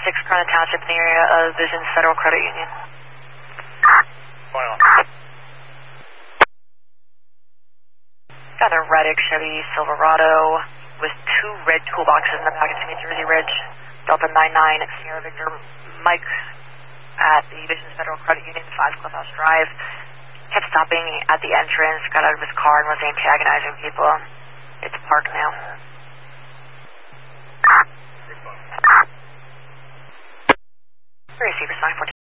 Corona Township in the area of Vision Federal Credit Union. Going on. Got a Reddick Chevy Silverado with 2 red toolboxes in the back. It's New Jersey Ridge, Delta 99 at Sierra Victor Mike at the Vision Federal Credit Union, 5 Clubhouse Drive. Kept stopping at the entrance, got out of his car and was antagonizing people. It's parked now. Receiver sign 14.